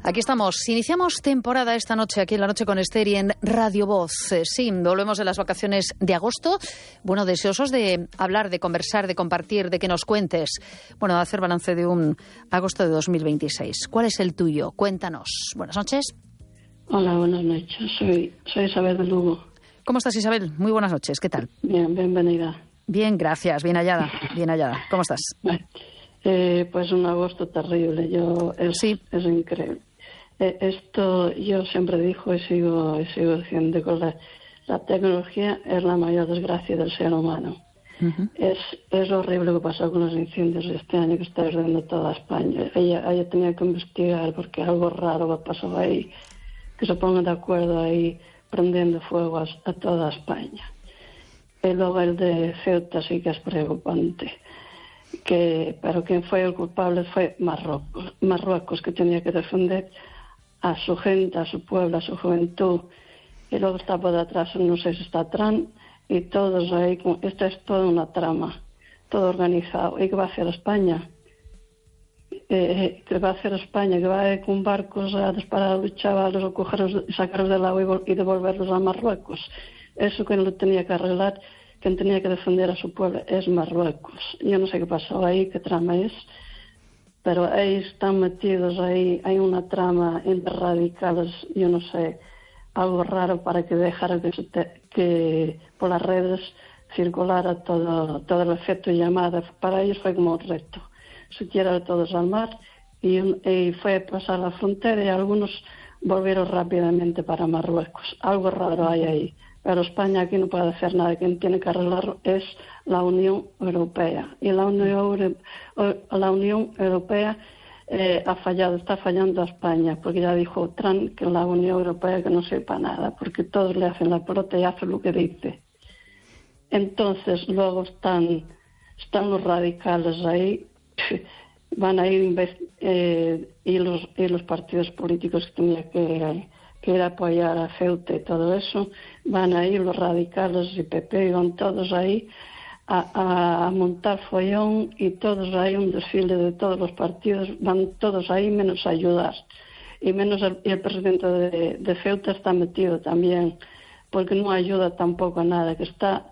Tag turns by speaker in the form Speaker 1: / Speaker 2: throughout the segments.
Speaker 1: Aquí estamos. Iniciamos temporada esta noche, aquí en La Noche con Esther y en Radio Voz. Sí, volvemos de las vacaciones de agosto. Bueno, deseosos de hablar, de conversar, de compartir, de que nos cuentes. Bueno, de hacer balance de un agosto de 2026. ¿Cuál es el tuyo? Cuéntanos. Buenas noches.
Speaker 2: Hola, buenas noches. Soy Isabel de Lugo.
Speaker 1: ¿Cómo estás, Isabel? Muy buenas noches. ¿Qué tal?
Speaker 2: Bien, bienvenida.
Speaker 1: Bien, gracias. Bien hallada. Bien hallada. ¿Cómo estás?
Speaker 2: Pues un agosto terrible. Es increíble. Esto yo siempre digo y sigo diciendo que la tecnología es la mayor desgracia del ser humano. Uh-huh. Es horrible lo que pasó con los incendios de este año que está ardiendo toda España. Ella tenía que investigar porque algo raro que pasó ahí, que se pongan de acuerdo ahí prendiendo fuego a toda España. Y luego el de Ceuta sí que es preocupante. Pero quien fue el culpable fue Marruecos, que tenía que defender a su gente, a su pueblo, a su juventud. Y luego está por detrás, no sé si está Trump, y todos ahí. Esta es toda una trama, todo organizado. ¿Y qué va a hacer España? ¿Qué va a hacer España? ¿Que va a ir con barcos a disparar a los chavalos o cogerlos, sacarlos del agua y devolverlos a Marruecos? Eso que no tenía que arreglar, quien tenía que defender a su pueblo es Marruecos. Yo no sé qué pasó ahí, qué trama es, pero ahí están metidos, ahí hay una trama entre radicales, yo no sé, algo raro para que dejara que por las redes circulara todo el efecto llamada. Para ellos fue como un reto. Se quieren todos al mar y fue a pasar la frontera y algunos volvieron rápidamente para Marruecos. Algo raro hay ahí. Pero España aquí no puede hacer nada. Quien tiene que arreglarlo es la Unión Europea. Y la Unión Europea ha fallado, está fallando a España, porque ya dijo Trump que la Unión Europea que no sepa nada, porque todos le hacen la pelota y hacen lo que dice. Entonces luego están los radicales ahí, van a ir y los partidos políticos que tenían que ir a apoyar a Ceuta y todo eso, van a ir los radicales y PP, van todos ahí a montar follón y todos ahí, un desfile de todos los partidos, van todos ahí menos a ayudar. Y menos el presidente de Ceuta está metido también, porque no ayuda tampoco a nada, que está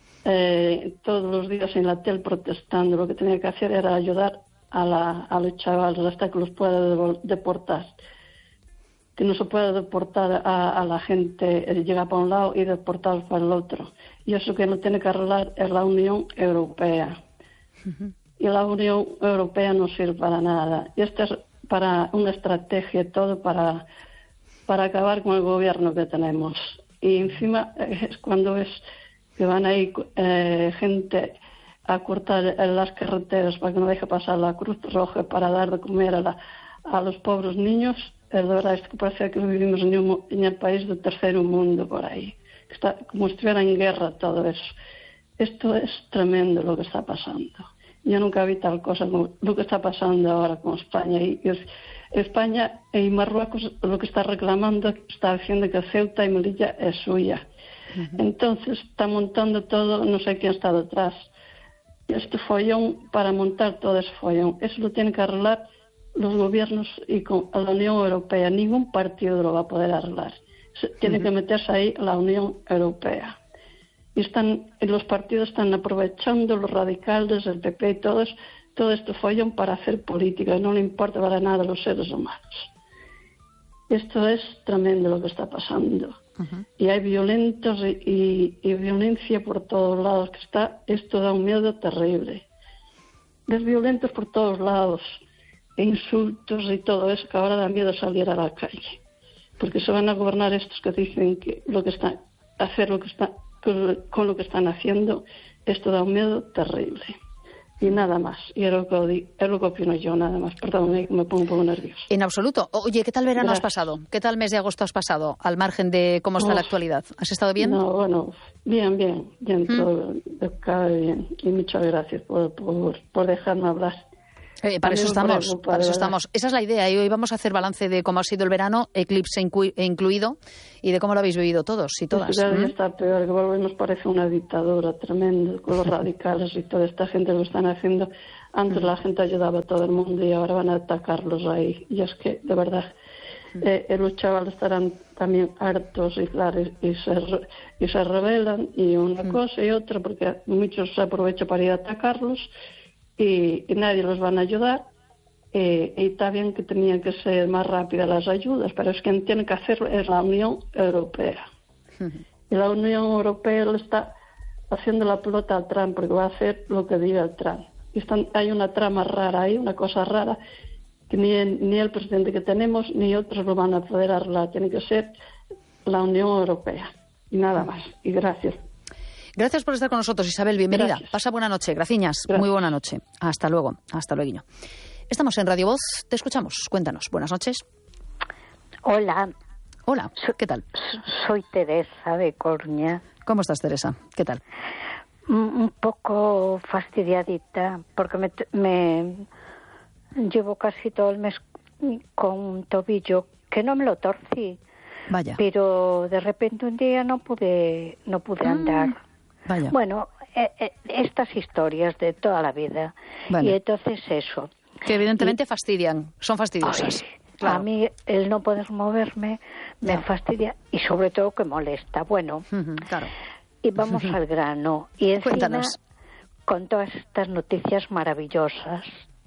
Speaker 2: todos los días en la tele protestando. Lo que tenía que hacer era ayudar a los chavales hasta que los pueda deportar. Que no se puede deportar a la gente, llega para un lado y deportarlos para el otro. Y eso que no tiene que arreglar es la Unión Europea. Uh-huh. Y la Unión Europea no sirve para nada. Y esto es para una estrategia, todo para acabar con el gobierno que tenemos. Y encima es cuando es que van a ir gente a cortar las carreteras para que no deje pasar la Cruz Roja para dar de comer a los pobres niños. De verdad, es que parece que vivimos en el país del tercer mundo por ahí. Está como si estuviera en guerra todo eso. Esto es tremendo lo que está pasando. Yo nunca vi tal cosa como lo que está pasando ahora con España. Y España y Marruecos lo que está reclamando, está diciendo que Ceuta y Melilla es suya. Uh-huh. Entonces está montando todo, no sé quién está detrás. Este follón, para montar todo ese follón, eso lo tienen que arreglar los gobiernos y con la Unión Europea. Ningún partido lo va a poder arreglar. Tiene que meterse ahí la Unión Europea. Y los partidos están aprovechando, los radicales, el PP y todo este follón para hacer política. No le importa para nada a los seres humanos. Esto es tremendo lo que está pasando. Uh-huh. Y hay violentos y violencia por todos lados. Esto da un miedo terrible. Ves violentos por todos lados. Insultos y todo eso, que ahora da miedo salir a la calle, porque se van a gobernar estos que dicen que con lo que están haciendo, esto da un miedo terrible. Y nada más, y es lo que opino yo, nada más. Perdón, me pongo un poco nervioso.
Speaker 1: En absoluto. Oye, ¿qué tal verano has pasado? ¿Qué tal mes de agosto has pasado, al margen de cómo está la actualidad? ¿Has estado bien?
Speaker 2: No, bueno, bien, todo cae bien. Y muchas gracias por dejarme hablar.
Speaker 1: Para eso estamos. Esa es la idea. Y hoy vamos a hacer balance de cómo ha sido el verano, eclipse incluido, y de cómo lo habéis vivido todos y todas.
Speaker 2: Ya está peor, que nos parece una dictadura tremenda, con los radicales y toda esta gente lo están haciendo. Antes la gente ayudaba a todo el mundo y ahora van a atacarlos ahí. Y es que, de verdad, Los chavales estarán también hartos y claro, y se rebelan, y una cosa y otra, porque muchos se aprovechan para ir a atacarlos y nadie los van a ayudar. Y está bien que tenían que ser más rápidas las ayudas, pero es quien tiene que hacerlo es la Unión Europea. Y la Unión Europea le está haciendo la pelota al Trump, porque va a hacer lo que diga el Trump. Y hay una trama rara ahí, una cosa rara, que ni el presidente que tenemos ni otros lo van a poder arreglar. Tiene que ser la Unión Europea. Y nada más. Y gracias.
Speaker 1: Gracias por estar con nosotros, Isabel. Bienvenida.
Speaker 2: Gracias.
Speaker 1: Pasa buena noche. Gracias. Muy buena noche. Hasta luego. Hasta luego. Estamos en Radio Voz. Te escuchamos. Cuéntanos. Buenas noches.
Speaker 3: Hola.
Speaker 1: Hola. ¿Qué tal?
Speaker 3: Soy Teresa de Coruña.
Speaker 1: ¿Cómo estás, Teresa? ¿Qué tal?
Speaker 3: Un poco fastidiadita, porque me llevo casi todo el mes con un tobillo que no me lo torcí.
Speaker 1: Vaya.
Speaker 3: Pero de repente un día no pude andar.
Speaker 1: Vaya.
Speaker 3: Bueno, estas historias de toda la vida.
Speaker 1: Vale.
Speaker 3: Y entonces eso.
Speaker 1: Que evidentemente fastidian, son fastidiosas.
Speaker 3: Ay,
Speaker 1: claro.
Speaker 3: A mí el no poder moverme me fastidia y sobre todo que molesta. Bueno,
Speaker 1: claro.
Speaker 3: Y vamos al grano. Y encima,
Speaker 1: Cuéntanos.
Speaker 3: con todas estas noticias maravillosas,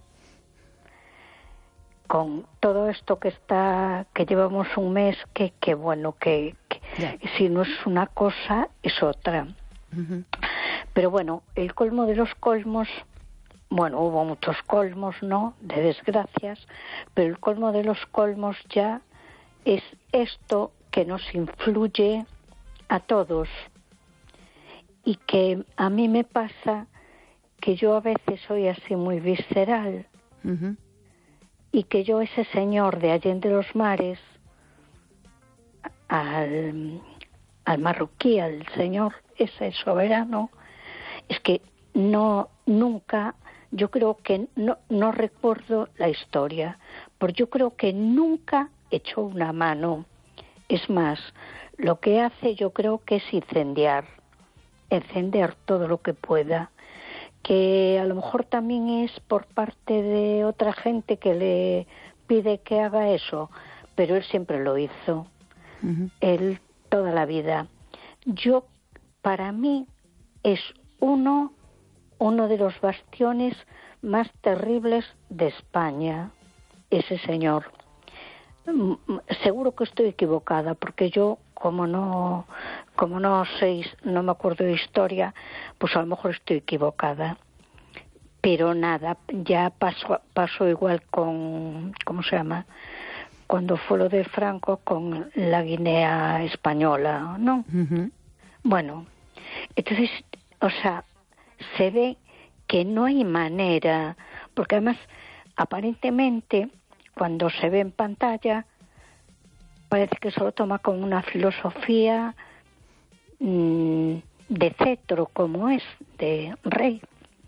Speaker 3: con todo esto que llevamos un mes, que bueno, que si no es una cosa, es otra. Pero bueno, el colmo de los colmos, bueno, hubo muchos colmos, ¿no?, de desgracias, pero el colmo de los colmos ya es esto que nos influye a todos. Y que a mí me pasa que yo a veces soy así muy visceral, y que yo, ese señor de Allende los Mares, al marroquí, al señor ese soberano, es que nunca, yo creo que no recuerdo la historia, porque yo creo que nunca echó una mano. Es más, lo que hace yo creo que es encender todo lo que pueda, que a lo mejor también es por parte de otra gente que le pide que haga eso, pero él siempre lo hizo, él toda la vida. Para mí es uno de los bastiones más terribles de España, ese señor. Seguro que estoy equivocada, porque yo, como no me acuerdo de historia, pues a lo mejor estoy equivocada. Pero nada, ya pasó igual con, ¿cómo se llama?, cuando fue lo de Franco con la Guinea española, ¿no? Bueno, entonces, o sea, se ve que no hay manera, porque además, aparentemente, cuando se ve en pantalla, parece que se lo toma como una filosofía de cetro, como es, de rey.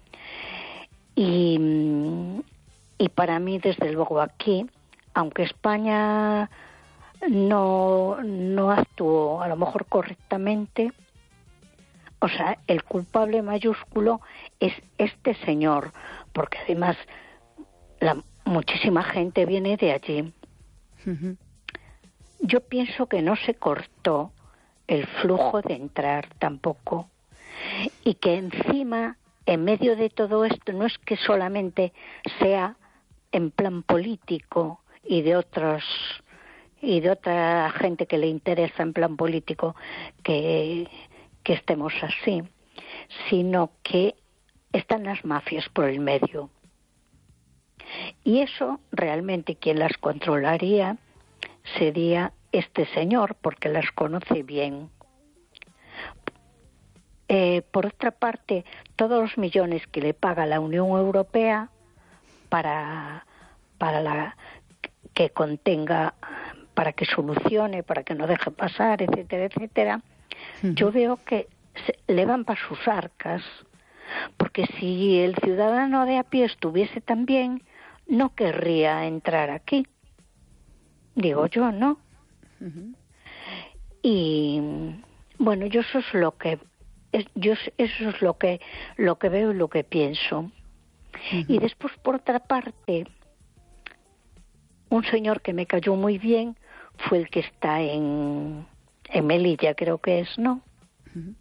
Speaker 3: Y para mí, desde luego, aquí, aunque España no actuó a lo mejor correctamente, o sea, el culpable mayúsculo es este señor, porque además muchísima gente viene de allí. Yo pienso que no se cortó el flujo de entrar tampoco, y que encima, en medio de todo esto, no es que solamente sea en plan político y de otra gente que le interesa en plan político que estemos así, sino que están las mafias por el medio. Y eso realmente quien las controlaría sería este señor, porque las conoce bien. Por otra parte, todos los millones que le paga la Unión Europea para que contenga, para que solucione, para que no deje pasar, etcétera, etcétera, yo veo que le van para sus arcas, porque si el ciudadano de a pie estuviese tan bien, no querría entrar aquí. Digo yo, ¿no? Y bueno, yo eso es lo que veo y lo que pienso. Y después, por otra parte, un señor que me cayó muy bien fue el que está en Melilla, creo que es, ¿no?
Speaker 1: Uh-huh.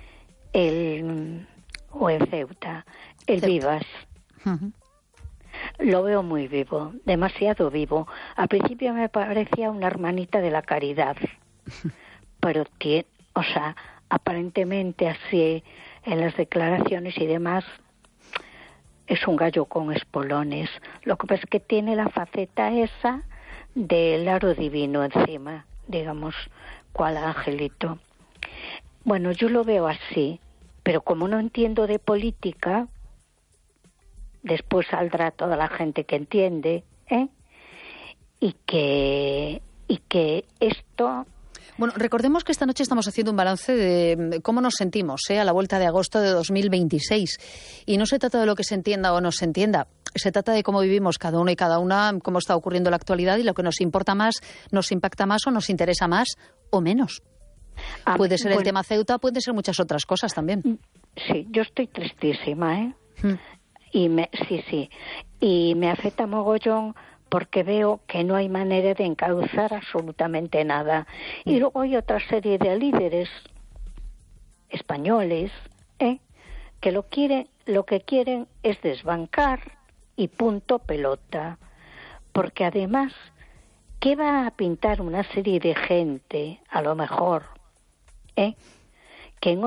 Speaker 3: O en Ceuta, el Vivas.
Speaker 1: Uh-huh.
Speaker 3: Lo veo muy vivo, demasiado vivo. Al principio me parecía una hermanita de la caridad, pero aparentemente así en las declaraciones y demás es un gallo con espolones. Lo que pasa es que tiene la faceta esa del aro divino encima, digamos, cual angelito. Bueno, yo lo veo así, pero como no entiendo de política, después saldrá toda la gente que entiende, y que esto...
Speaker 1: Bueno, recordemos que esta noche estamos haciendo un balance de cómo nos sentimos a la vuelta de agosto de 2026. Y no se trata de lo que se entienda o no se entienda. Se trata de cómo vivimos cada uno y cada una, cómo está ocurriendo la actualidad y lo que nos importa más, nos impacta más o nos interesa más o menos. Puede ser el tema Ceuta, puede ser muchas otras cosas también.
Speaker 3: Sí, yo estoy tristísima, Y me afecta mogollón porque veo que no hay manera de encauzar absolutamente nada. Y luego hay otra serie de líderes españoles que lo que quieren es desbancar y punto pelota. Porque además, ¿qué va a pintar una serie de gente, a lo mejor, que en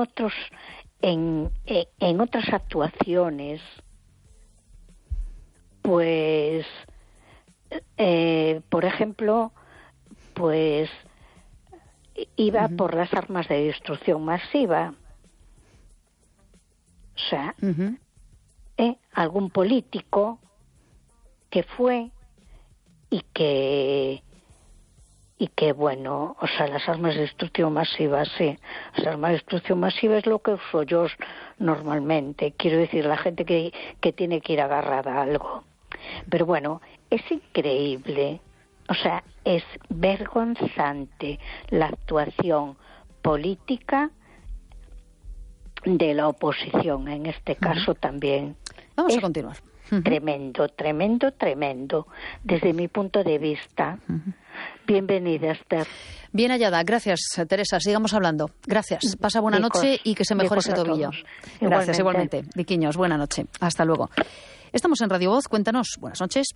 Speaker 3: otras actuaciones, pues, por ejemplo, pues iba por las armas de destrucción masiva? O sea, algún político que fue y que bueno, o sea, las armas de destrucción masiva, sí. Las armas de destrucción masiva es lo que uso yo normalmente. Quiero decir, la gente que tiene que ir agarrada a algo. Pero bueno, es increíble, o sea, es vergonzante la actuación política de la oposición, en este caso también.
Speaker 1: Vamos a continuar.
Speaker 3: Tremendo, tremendo, tremendo, desde mi punto de vista. Bienvenida, Esther.
Speaker 1: Bien hallada, gracias, Teresa. Sigamos hablando. Gracias. Pasa buena noche y que se mejore ese tobillo. Gracias, igualmente. Viquiños, buena noche. Hasta luego. Estamos en Radio Voz. Cuéntanos. Buenas noches.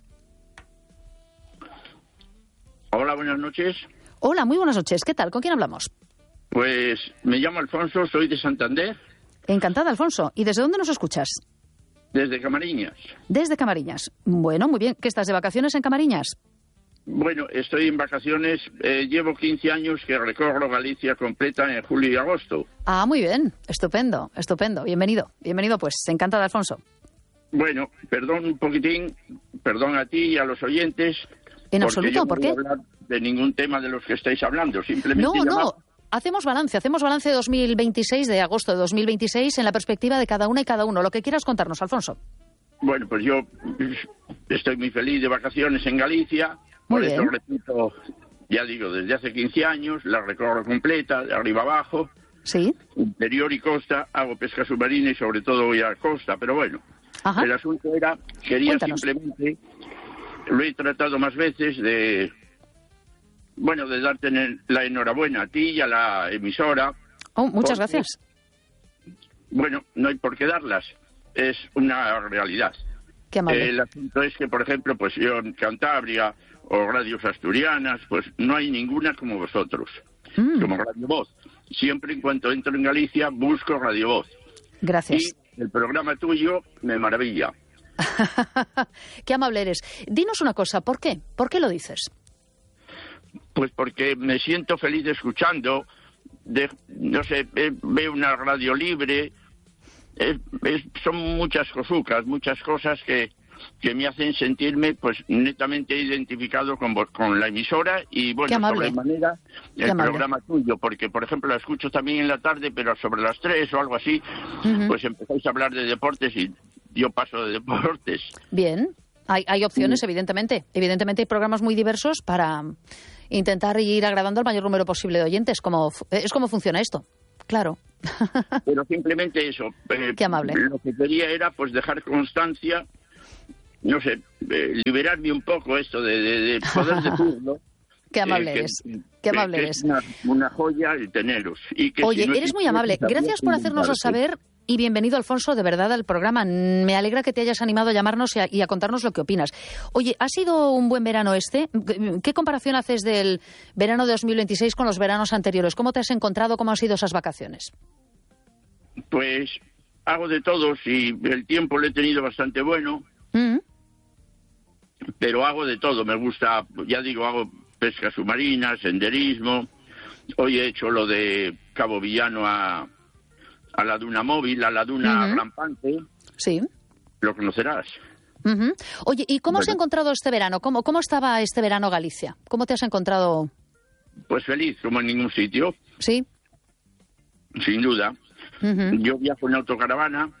Speaker 4: Hola, buenas noches.
Speaker 1: Hola, muy buenas noches. ¿Qué tal? ¿Con quién hablamos?
Speaker 4: Pues me llamo Alfonso, soy de Santander.
Speaker 1: Encantada, Alfonso. ¿Y desde dónde nos escuchas?
Speaker 4: Desde Camariñas.
Speaker 1: Desde Camariñas. Bueno, muy bien. ¿Qué estás de vacaciones en Camariñas?
Speaker 4: Bueno, estoy en vacaciones. Llevo 15 años que recorro Galicia completa en julio y agosto.
Speaker 1: Ah, muy bien. Estupendo, estupendo. Bienvenido. Bienvenido, pues. Encantada, Alfonso.
Speaker 4: Bueno, perdón un poquitín, perdón a ti y a los oyentes.
Speaker 1: En absoluto, ¿por qué?
Speaker 4: No voy a hablar de ningún tema de los que estáis hablando, simplemente...
Speaker 1: No. Hacemos balance de 2026, de agosto de 2026, en la perspectiva de cada una y cada uno. Lo que quieras contarnos, Alfonso.
Speaker 4: Bueno, pues yo estoy muy feliz de vacaciones en Galicia. Por eso repito, ya digo, desde hace 15 años, la recorro completa, de arriba abajo.
Speaker 1: Sí.
Speaker 4: Interior y costa, hago pesca submarina y sobre todo voy a costa. Pero bueno,
Speaker 1: Ajá.
Speaker 4: El asunto quería
Speaker 1: Cuéntanos.
Speaker 4: simplemente, lo he tratado más veces de darte la enhorabuena a ti y a la emisora.
Speaker 1: Oh, muchas gracias.
Speaker 4: Bueno, no hay por qué darlas, es una realidad.
Speaker 1: Qué amable.
Speaker 4: El asunto es que, por ejemplo, pues yo en Cantabria o radios asturianas, pues no hay ninguna como vosotros, como Radio Voz. Siempre en cuanto entro en Galicia busco Radio Voz.
Speaker 1: Gracias.
Speaker 4: Y el programa tuyo me maravilla.
Speaker 1: Qué amable eres. Dinos una cosa, ¿por qué? ¿Por qué lo dices?
Speaker 4: Pues porque me siento feliz escuchando, veo una radio libre, son muchas cosas que me hacen sentirme pues netamente identificado con la emisora y bueno, sobremanera el programa tuyo, porque por ejemplo la escucho también en la tarde, pero sobre las 3 o algo así, pues empezáis a hablar de deportes y yo paso de deportes.
Speaker 1: Bien, hay opciones, evidentemente. Evidentemente hay programas muy diversos para intentar ir agradando al mayor número posible de oyentes. Es como funciona esto, claro.
Speaker 4: Pero simplemente eso.
Speaker 1: Qué amable.
Speaker 4: Lo que quería era pues dejar constancia, no sé, liberarme un poco esto de poder decirlo,
Speaker 1: Qué amable eres. Qué amable eres.
Speaker 4: Es una joya el teneros. Y que
Speaker 1: oye,
Speaker 4: si no
Speaker 1: eres muy amable. Gracias por hacérnoslo saber. Y bienvenido, Alfonso, de verdad, al programa. Me alegra que te hayas animado a llamarnos y a contarnos lo que opinas. Oye, ¿ha sido un buen verano este? ¿Qué comparación haces del verano de 2026 con los veranos anteriores? ¿Cómo te has encontrado? ¿Cómo han sido esas vacaciones?
Speaker 4: Pues hago de todo. Y el tiempo lo he tenido bastante bueno. Pero hago de todo. Me gusta, ya digo, hago pesca submarina, senderismo. Hoy he hecho lo de Cabo Villano a la duna móvil, a la duna rampante.
Speaker 1: Sí.
Speaker 4: Lo conocerás.
Speaker 1: Oye, ¿y cómo has encontrado este verano? ¿Cómo estaba este verano Galicia? ¿Cómo te has encontrado?
Speaker 4: Pues feliz, como en ningún sitio.
Speaker 1: Sí.
Speaker 4: Sin duda. Yo viajo en autocaravana.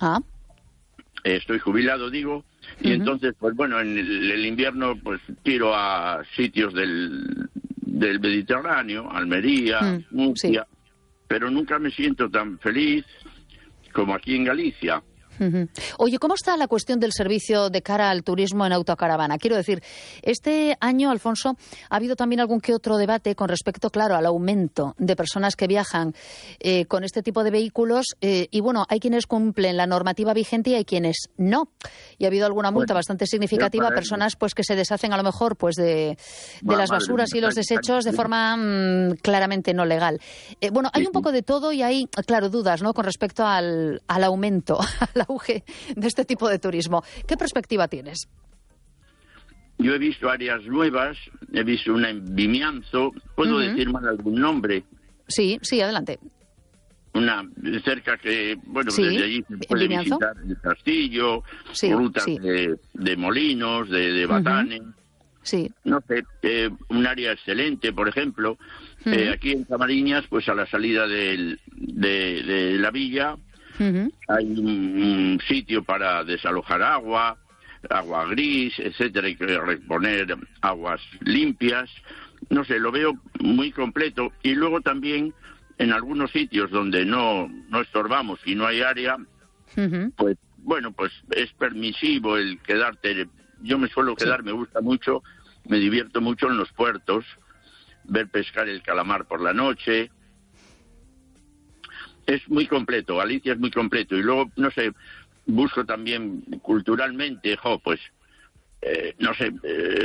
Speaker 4: Estoy jubilado, digo. Y entonces, pues bueno, en el invierno pues tiro a sitios del Mediterráneo, Almería, Murcia. Sí. Pero nunca me siento tan feliz como aquí en Galicia.
Speaker 1: Oye, ¿cómo está la cuestión del servicio de cara al turismo en autocaravana? Quiero decir, este año, Alfonso, ha habido también algún que otro debate con respecto, claro, al aumento de personas que viajan con este tipo de vehículos. Y bueno, hay quienes cumplen la normativa vigente y hay quienes no. Y ha habido alguna multa bastante significativa a personas pues que se deshacen a lo mejor pues de las basuras y los desechos de forma claramente no legal. Bueno, hay un poco de todo y hay, claro, dudas, ¿no?, con respecto al aumento, al auge de este tipo de turismo. ¿Qué perspectiva tienes?
Speaker 4: Yo he visto áreas nuevas, he visto una en Vimianzo. ¿Puedo decir mal algún nombre?
Speaker 1: Sí, adelante.
Speaker 4: Una cerca que, bueno, desde allí se puede visitar el castillo, rutas de molinos, de batanes.
Speaker 1: Sí.
Speaker 4: No sé, un área excelente, por ejemplo. Aquí en Camariñas, pues a la salida de la villa, hay un sitio para desalojar agua gris, etcétera, hay que reponer aguas limpias. No sé, lo veo muy completo. Y luego también en algunos sitios donde no estorbamos y no hay área, pues bueno, pues es permisivo el quedarte. Yo me suelo quedar, me gusta mucho, me divierto mucho en los puertos, ver pescar el calamar por la noche. Es muy completo, Galicia es muy completo. Y luego, no sé, busco también culturalmente, pues, no sé,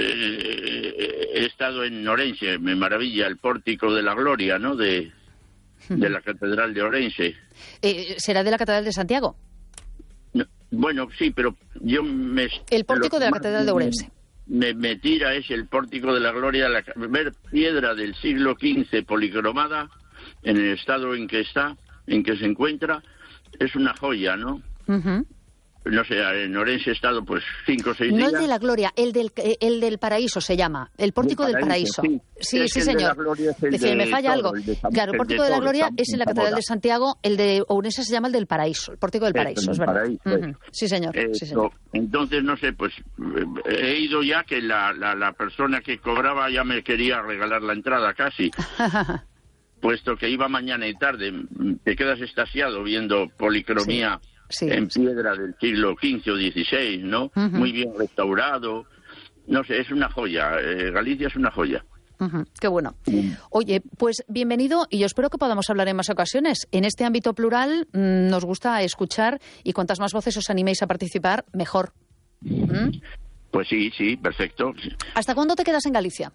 Speaker 4: he estado en Orense, me maravilla el Pórtico de la Gloria, ¿no?, de la Catedral de Orense.
Speaker 1: ¿Será de la Catedral de Santiago?
Speaker 4: No, bueno, sí, pero yo
Speaker 1: el Pórtico de la Catedral de Orense.
Speaker 4: Me tira es el Pórtico de la Gloria, ver piedra del siglo XV policromada en el estado en que se encuentra, es una joya, ¿no? No sé, en Orense he estado pues 5 o 6 días.
Speaker 1: No el de la Gloria, el del Paraíso se llama, el Pórtico del Paraíso. Sí, señor. Decía, me falla algo. Claro, el Pórtico de la Gloria es en la Catedral de Santiago, el de Orense se llama el del Paraíso, el Pórtico del Paraíso, es verdad. Sí, señor.
Speaker 4: Entonces, no sé, pues he ido ya que la persona que cobraba ya me quería regalar la entrada casi. Puesto que iba mañana y tarde, te quedas extasiado viendo policromía en piedra del siglo XV o XVI, ¿no? Muy bien restaurado. No sé, es una joya. Galicia es una joya.
Speaker 1: Qué bueno. Oye, pues bienvenido y yo espero que podamos hablar en más ocasiones. En este ámbito plural nos gusta escuchar y cuantas más voces os animéis a participar, mejor.
Speaker 4: Pues sí, perfecto.
Speaker 1: ¿Hasta cuándo te quedas en Galicia?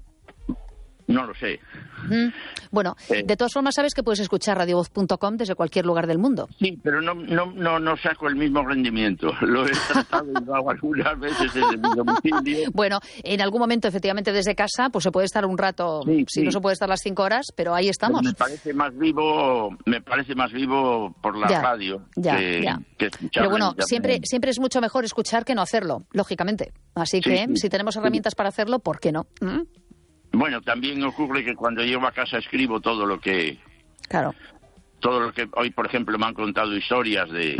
Speaker 4: No lo sé.
Speaker 1: Bueno, de todas formas sabes que puedes escuchar radiovoz.com desde cualquier lugar del mundo.
Speaker 4: Sí, pero no saco el mismo rendimiento. Lo he tratado y lo hago algunas veces desde mi domicilio.
Speaker 1: Bueno, en algún momento efectivamente desde casa pues se puede estar un rato, no se puede estar las 5 horas, pero ahí estamos.
Speaker 4: Pero me parece más vivo por la radio que escuchar.
Speaker 1: Pero bueno, siempre es mucho mejor escuchar que no hacerlo, lógicamente. Así que si tenemos herramientas para hacerlo, ¿por qué no?
Speaker 4: Bueno, también ocurre que cuando llego a casa escribo todo lo que...
Speaker 1: Claro.
Speaker 4: Todo lo que... Hoy, por ejemplo, me han contado historias de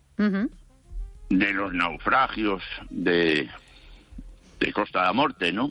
Speaker 4: los naufragios de Costa da Morte, ¿no?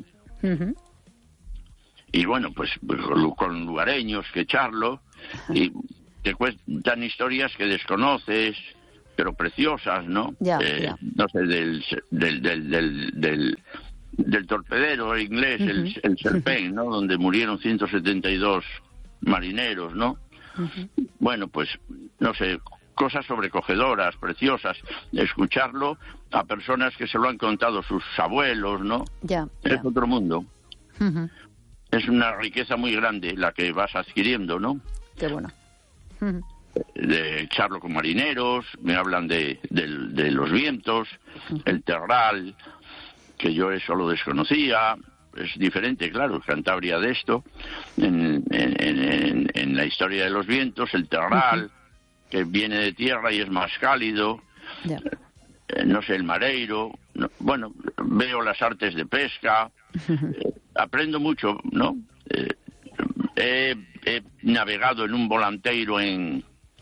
Speaker 4: Y bueno, pues con lugareños que charlo y te cuentan historias que desconoces, pero preciosas, ¿no?
Speaker 1: Ya.
Speaker 4: No sé, del torpedero inglés, el Serpent, ¿no? Donde murieron 172 marineros, ¿no? Bueno, pues, no sé, cosas sobrecogedoras, preciosas, escucharlo a personas que se lo han contado sus abuelos, ¿no? Es otro mundo. Es una riqueza muy grande la que vas adquiriendo, ¿no?
Speaker 1: Qué bueno.
Speaker 4: De charlo con marineros, me hablan de los vientos, el terral, que yo eso lo desconocía. Es diferente, claro, Cantabria de esto. En la historia de los vientos, el terral, que viene de tierra y es más cálido. No sé, el mareiro. Bueno, veo las artes de pesca. Aprendo mucho, ¿no? He navegado en un volanteiro en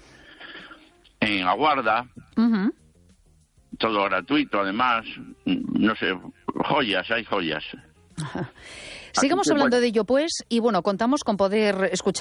Speaker 4: Aguarda. Todo gratuito, además. No sé, hay joyas.
Speaker 1: Sigamos hablando de ello, pues, y bueno, contamos con poder escuchar